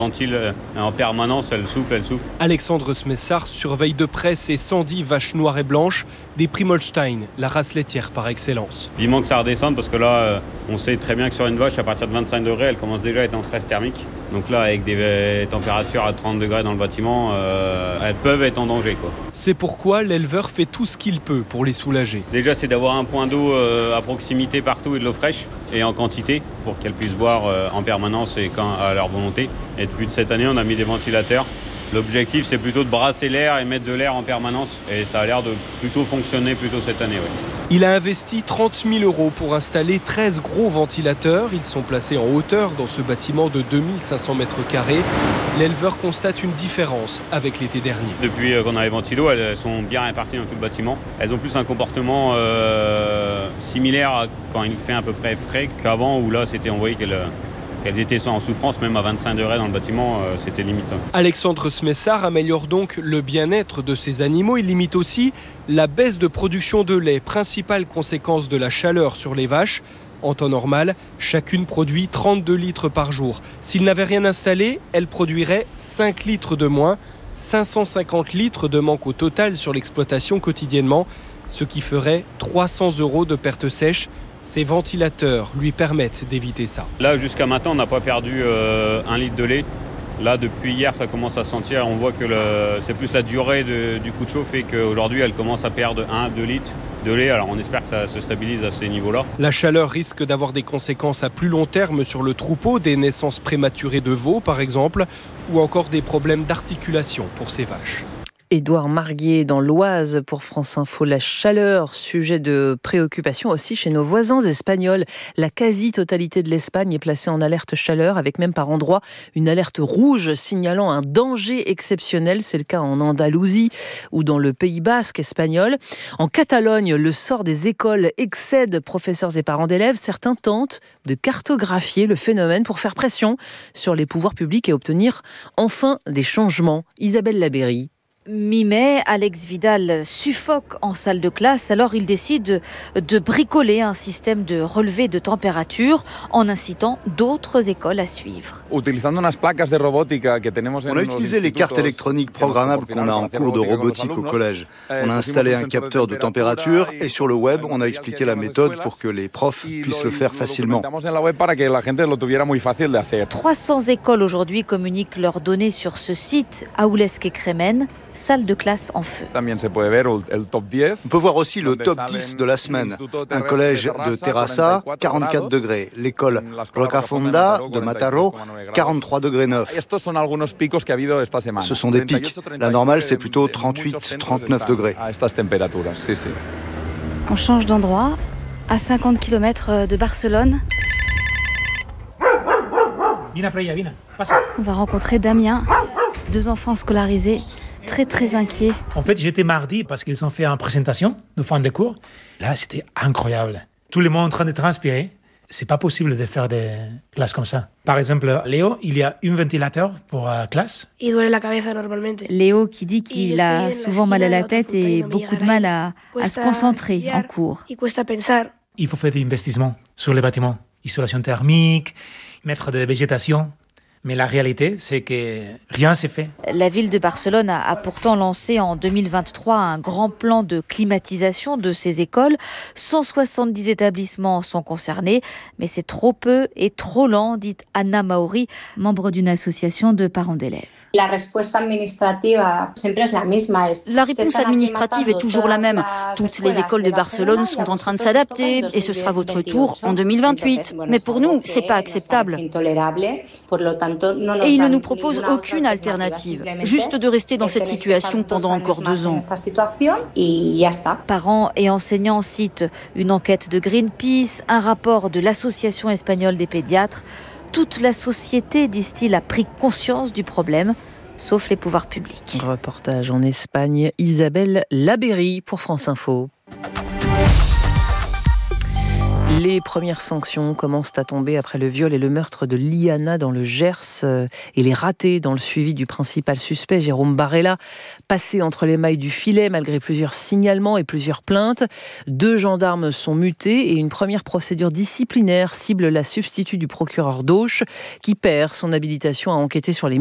Ventile en permanence, elle souffle. Alexandre Smessard surveille de près ces 110 vaches noires et blanches, des Primolstein, la race laitière par excellence. Il manque que ça redescende parce que là, on sait très bien que sur une vache, à partir de 25 degrés, elle commence déjà à être en stress thermique. Donc là, avec des températures à 30 degrés dans le bâtiment, elles peuvent être en danger, quoi. C'est pourquoi l'éleveur fait tout ce qu'il peut pour les soulager. Déjà, c'est d'avoir un point d'eau à proximité partout et de l'eau fraîche et en quantité pour qu'elles puissent boire en permanence et à leur volonté. Et depuis cette année, on a mis des ventilateurs. L'objectif, c'est plutôt de brasser l'air et mettre de l'air en permanence. Et ça a l'air de plutôt fonctionner cette année. Ouais. Il a investi 30 000 € pour installer 13 gros ventilateurs. Ils sont placés en hauteur dans ce bâtiment de 2500 mètres carrés. L'éleveur constate une différence avec l'été dernier. Depuis qu'on a les ventilos, elles sont bien réparties dans tout le bâtiment. Elles ont plus un comportement similaire à quand il fait à peu près frais qu'avant, où là, on voyait qu'elles étaient en souffrance, même à 25 degrés dans le bâtiment, c'était limite. Alexandre Smessard améliore donc le bien-être de ces animaux. Il limite aussi la baisse de production de lait, principale conséquence de la chaleur sur les vaches. En temps normal, chacune produit 32 litres par jour. S'il n'avait rien installé, elle produirait 5 litres de moins, 550 litres de manque au total sur l'exploitation quotidiennement, ce qui ferait 300 € de pertes sèches. Ces ventilateurs lui permettent d'éviter ça. Là, jusqu'à maintenant, on n'a pas perdu 1 litre de lait. Là, depuis hier, ça commence à se sentir. On voit que c'est plus la durée du coup de chaud fait qu'aujourd'hui, elle commence à perdre 1-2 litres de lait. Alors, on espère que ça se stabilise à ces niveaux-là. La chaleur risque d'avoir des conséquences à plus long terme sur le troupeau, des naissances prématurées de veaux, par exemple, ou encore des problèmes d'articulation pour ces vaches. Édouard Marguier dans l'Oise pour France Info. La chaleur, sujet de préoccupation aussi chez nos voisins espagnols. La quasi-totalité de l'Espagne est placée en alerte chaleur, avec même par endroits une alerte rouge signalant un danger exceptionnel. C'est le cas en Andalousie ou dans le Pays basque espagnol. En Catalogne, le sort des écoles excède professeurs et parents d'élèves. Certains tentent de cartographier le phénomène pour faire pression sur les pouvoirs publics et obtenir enfin des changements. Isabelle Labéry. Mi-mai, Alex Vidal suffoque en salle de classe, alors il décide de bricoler un système de relevé de température en incitant d'autres écoles à suivre. On a utilisé les cartes électroniques programmables qu'on a en cours de robotique au collège. On a installé un capteur de température et sur le web, on a expliqué la méthode pour que les profs puissent le faire facilement. 300 écoles aujourd'hui communiquent leurs données sur ce site, Aulesque et Crémen. Salle de classe en feu. On peut voir aussi le top 10 de la semaine. Un collège de Terrassa, 44 degrés. L'école Rocafonda de Mataró, 43 degrés 9. Ce sont des pics. La normale, c'est plutôt 38-39 degrés. On change d'endroit, à 50 km de Barcelone. On va rencontrer Damien, 2 enfants scolarisés. Très inquiet. En fait, j'étais mardi parce qu'ils ont fait une présentation de fin de cours. Là, c'était incroyable. Tout le monde en train de transpirer. C'est pas possible de faire des classes comme ça. Par exemple, Léo, il y a un ventilateur pour classe. Léo qui dit qu'il a souvent mal à la tête et beaucoup de mal à se concentrer en cours. Il faut faire des investissements sur les bâtiments. Isolation thermique, mettre de la végétation. Mais la réalité, c'est que rien s'est fait. La ville de Barcelone a pourtant lancé en 2023 un grand plan de climatisation de ses écoles. 170 établissements sont concernés, mais c'est trop peu et trop lent, dit Anna Mauri, membre d'une association de parents d'élèves. La réponse administrative est toujours la même. Toutes les écoles de Barcelone sont en train de s'adapter et ce sera votre tour en 2028. Mais pour nous, c'est pas acceptable. Et ils ne nous proposent aucune alternative, juste de rester dans cette situation pendant encore 2 ans. Parents et enseignants citent une enquête de Greenpeace, un rapport de l'Association espagnole des pédiatres. Toute la société, disent-ils, a pris conscience du problème, sauf les pouvoirs publics. Reportage en Espagne, Isabelle Labéry pour France Info. Les premières sanctions commencent à tomber après le viol et le meurtre de Liana dans le Gers et les ratés dans le suivi du principal suspect, Jérôme Barella, passé entre les mailles du filet malgré plusieurs signalements et plusieurs plaintes. 2 gendarmes sont mutés et une première procédure disciplinaire cible la substitut du procureur d'Auch qui perd son habilitation à enquêter sur les